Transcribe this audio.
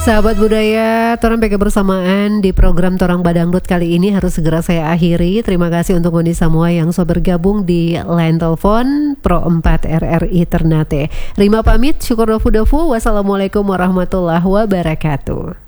Sahabat budaya, torang peke bersamaan di program Torang Badangdut kali ini harus segera saya akhiri. Terima kasih untuk Ngoni semua yang so bergabung di line telepon Pro 4 RRI Ternate. Rima pamit, syukur dofu. Wassalamualaikum warahmatullahi wabarakatuh.